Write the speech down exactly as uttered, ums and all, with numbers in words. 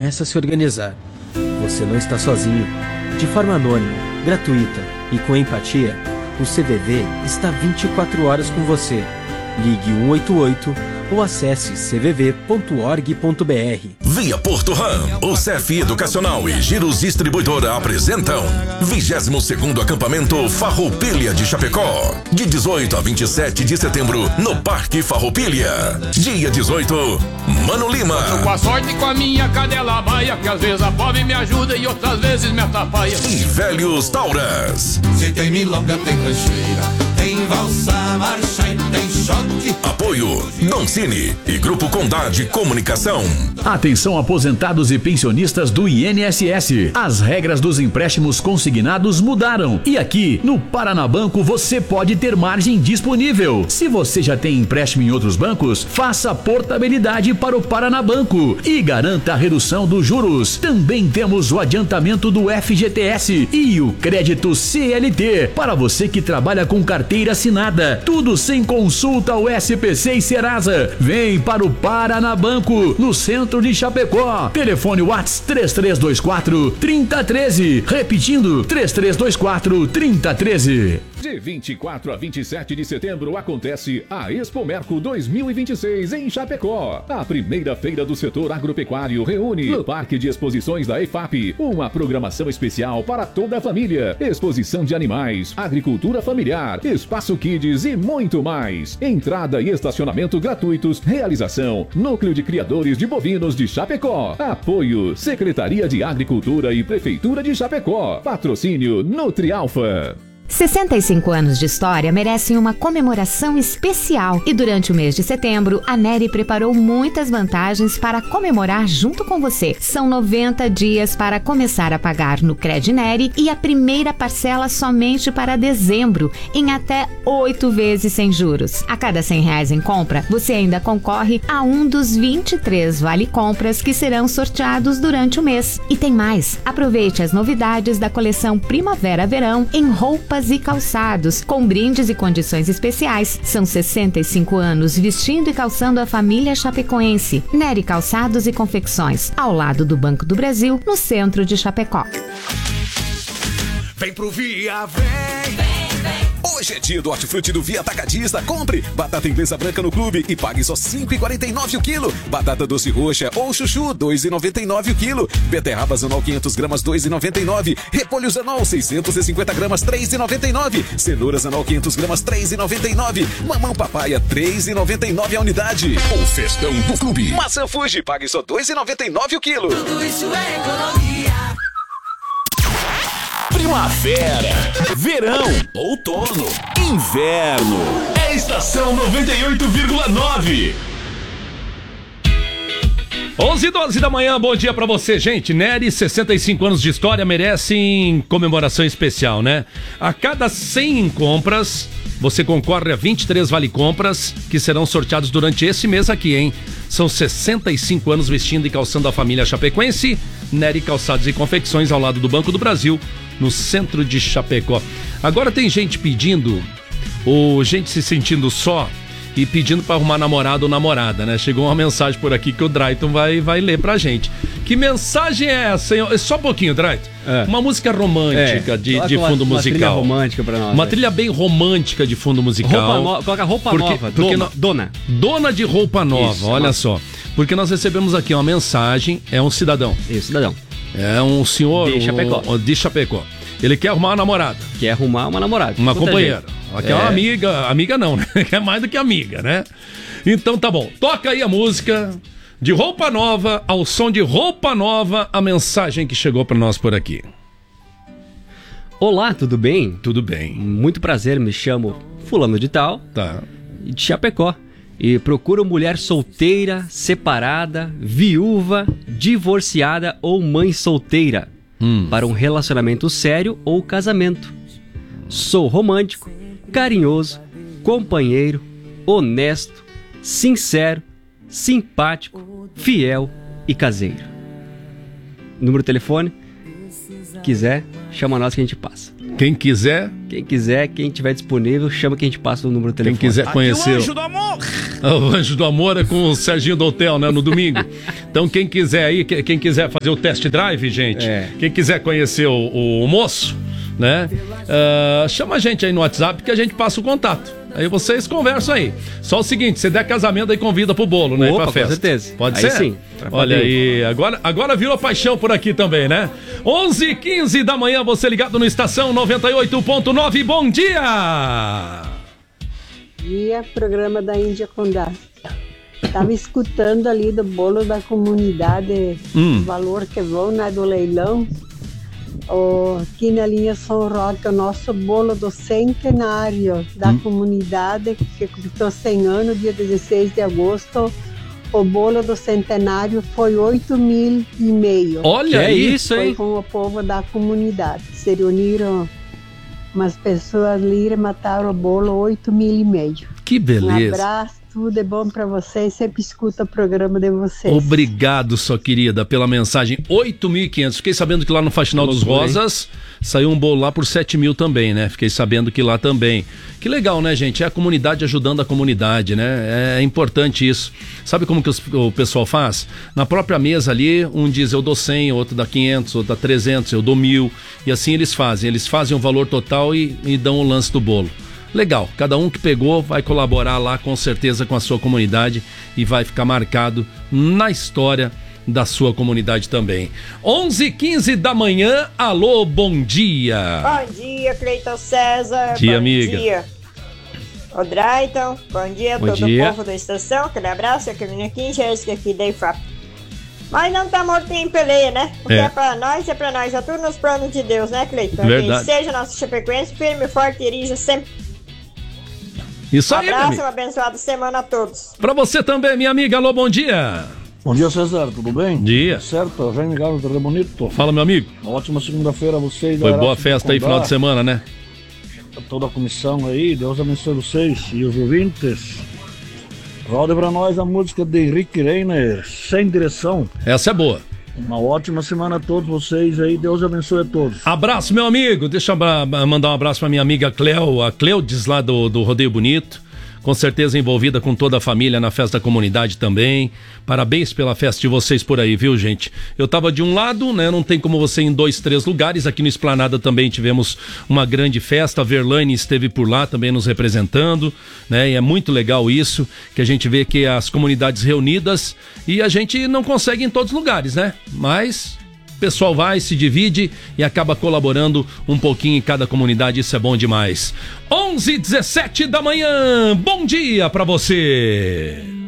começa a se organizar. Você não está sozinho. De forma anônima, gratuita e com empatia, o C V V está vinte e quatro horas com você. Ligue um oito oito ou acesse c v v ponto org ponto b r. Via Porto Ram, o C F Educacional e Giros Distribuidora apresentam vigésimo segundo acampamento Farroupilha de Chapecó, de dezoito a vinte e sete de setembro, no Parque Farroupilha. Dia dezoito, Mano Lima. Eu com a sorte com a minha cadela baia, que às vezes a pobre me ajuda e outras vezes me atrapalha. E Velhos Tauras. Se tem milonga, tem rancheira, tem valsa, marcha e tem choque. Apoio Don Cine e Grupo Condade Comunicação. Atenção, aposentados e pensionistas do I N S S. As regras dos empréstimos consignados mudaram. E aqui, no Paranabanco, você pode ter margem disponível. Se você já tem empréstimo em outros bancos, faça portabilidade para o Paranabanco e garanta a redução dos juros. Também temos o adiantamento do F G T S e o crédito C L T para você que trabalha com carteira assinada. Tudo sem consulta ao S P C e Serasa. Vem para o Paranabanco, no centro de Chapecó. Telefone WhatsApp três três dois quatro, três zero um três. Repetindo, três três dois quatro, três zero um três. De vinte e quatro a vinte e sete de setembro acontece a Expo Merco dois mil e vinte e seis em Chapecó. A primeira feira do setor agropecuário reúne no Parque de Exposições da E F A P uma programação especial para toda a família. Exposição de animais, agricultura familiar, espaço kids e muito mais. Entrada e estacionamento gratuitos. Realização: Núcleo de Criadores de Bovinos de Chapecó. Apoio: Secretaria de Agricultura e Prefeitura de Chapecó. Patrocínio Nutrialfa. sessenta e cinco anos de história merecem uma comemoração especial e durante o mês de setembro, a Neri preparou muitas vantagens para comemorar junto com você. São noventa dias para começar a pagar no Cred Neri e a primeira parcela somente para dezembro, em até oito vezes sem juros. A cada cem reais em compra, você ainda concorre a um dos vinte e três vale-compras que serão sorteados durante o mês. E tem mais! Aproveite as novidades da coleção Primavera-Verão em roupas e calçados, com brindes e condições especiais. São sessenta e cinco anos vestindo e calçando a família chapecoense. Neri Calçados e Confecções, ao lado do Banco do Brasil, no centro de Chapecó. Vem pro Via, vem! Vem, vem! Hoje é dia do hortifruti do Via Atacadista. Compre batata inglesa branca no clube e pague só cinco reais e quarenta e nove centavos o quilo. Batata doce roxa ou chuchu, dois reais e noventa e nove centavos o quilo. Beterrabas anol quinhentas gramas, dois reais e noventa e nove centavos. Repolhos anol seiscentas e cinquenta gramas, três reais e noventa e nove centavos. Cenouras anol quinhentas gramas, três reais e noventa e nove centavos. Mamão papaya, três reais e noventa e nove centavos a unidade. O festão do clube. Maçã Fuji, pague só dois reais e noventa e nove centavos o quilo. Tudo isso é economia. Primavera, verão, outono, inverno. É Estação noventa e oito vírgula nove. onze e doze da manhã, bom dia pra você, gente. Neri, sessenta e cinco anos de história, merecem comemoração especial, né? A cada cem compras, você concorre a vinte e três vale-compras que serão sorteados durante esse mês aqui, hein? São sessenta e cinco anos vestindo e calçando a família chapecoense. Neri Calçados e Confecções, ao lado do Banco do Brasil, no centro de Chapecó. Agora tem gente pedindo, ou gente se sentindo só e pedindo para arrumar namorado ou namorada, né? Chegou uma mensagem por aqui que o Drayton vai, vai ler pra gente. Que mensagem é essa, hein? Só um pouquinho, Drayton. É. Uma música romântica é. de, de fundo uma, musical. Uma trilha romântica pra nós. Uma é. trilha bem romântica de fundo musical. Roupa no... Coloca roupa porque, nova. Porque dona. No... dona. Dona de roupa nova, Isso, olha uma... só. Porque nós recebemos aqui uma mensagem, é um cidadão. Isso, cidadão. É um senhor de Chapecó. Um, de Chapecó. Ele quer arrumar uma namorada. Quer arrumar uma namorada. Uma Muita companheira. Ela quer é. uma amiga. Amiga não, né? Quer mais do que amiga, né? Então tá bom. Toca aí a música de Roupa Nova, ao som de Roupa Nova, a mensagem que chegou pra nós por aqui. Olá, tudo bem? Tudo bem. Muito prazer, me chamo fulano de tal. Tá. De Chapecó. E procuro mulher solteira, separada, viúva, divorciada ou mãe solteira hum. para um relacionamento sério ou casamento. Sou romântico, carinhoso, companheiro, honesto, sincero, simpático, fiel e caseiro. Número de telefone, quiser, chama nós que a gente passa. Quem quiser... Quem quiser, quem tiver disponível, chama que a gente passa o número do telefone. Quem quiser conhecer... Aqui o Anjo do Amor! O Anjo do Amor é com o Serginho do Hotel, né? No domingo. Então, quem quiser aí, quem quiser fazer o test drive, gente, é. quem quiser conhecer o, o moço, né? Uh, chama a gente aí no WhatsApp que a gente passa o contato. Aí vocês conversam aí. Só o seguinte, se der casamento aí convida pro bolo, né? Opa, pra festa. Com certeza. Pode aí ser? Sim. Olha aí, agora, agora virou paixão por aqui também, né? onze e quinze da manhã, você ligado no Estação noventa e oito ponto nove, bom dia! Dia, programa da Índia Condá. Tava escutando ali do bolo da comunidade, hum. o valor que vão, né, do leilão. Oh, aqui na linha São Roque, o nosso bolo do centenário da hum. comunidade, que completou cem anos, dia dezesseis de agosto. O bolo do centenário foi oito mil e meio. Olha é isso, hein? Foi com o povo da comunidade. Se reuniram umas pessoas ali e mataram o bolo oito mil e meio. Que beleza. Um abraço. Tudo é bom pra vocês, sempre escuta o programa de vocês. Obrigado, sua querida, pela mensagem. oito mil e quinhentos. Fiquei sabendo que lá no Faxinal dos Rosas saiu um bolo lá por sete mil também, né? Fiquei sabendo que lá também. Que legal, né, gente? É a comunidade ajudando a comunidade, né? É importante isso. Sabe como que os, o pessoal faz? Na própria mesa ali, um diz eu dou cem, outro dá quinhentos, outro dá trezentos, eu dou mil. E assim eles fazem. Eles fazem o valor total e, e dão o lance do bolo. Legal, cada um que pegou vai colaborar lá com certeza com a sua comunidade e vai ficar marcado na história da sua comunidade também. onze e quinze da manhã, alô, bom dia. Bom dia, Cleiton César. Dia, bom amiga. dia. O Drayton, bom dia a bom todo dia. o povo da estação, aquele abraço, aquele nequinho, Jéssica aqui da I F A P. Mas não tá morto em peleia, né? O que é. é pra nós, é pra nós, é tudo nos planos de Deus, né, Cleiton? Verdade. Que seja nosso Chapecoense, firme, forte e erija sempre. Isso um aí, abraço, amiga. uma abençoada semana a todos. Pra você também, minha amiga. Alô, bom dia. Bom dia, César. Tudo bem? Dia. Certo, Jaime Galo do Rio Bonito. Fala, meu amigo. Uma ótima segunda-feira a vocês. Foi boa festa aí, final de semana, né? Toda a comissão aí, Deus abençoe vocês e os ouvintes. Roda pra nós a música de Henrique Reiner, Sem Direção. Essa é boa. Uma ótima semana a todos vocês aí, Deus abençoe a todos. Abraço, meu amigo. Deixa eu mandar um abraço pra minha amiga Cleo, a Cleudes lá do, do Rodeio Bonito. Com certeza envolvida com toda a família na festa da comunidade também. Parabéns pela festa de vocês por aí, viu, gente? Eu tava de um lado, né? Não tem como você ir em dois, três lugares. Aqui no Esplanada também tivemos uma grande festa. A Verlaine esteve por lá também nos representando, né? E é muito legal isso, que a gente vê que as comunidades reunidas e a gente não consegue em todos os lugares, né? Mas... o pessoal vai, se divide e acaba colaborando um pouquinho em cada comunidade, isso é bom demais. onze e dezessete da manhã, bom dia pra você!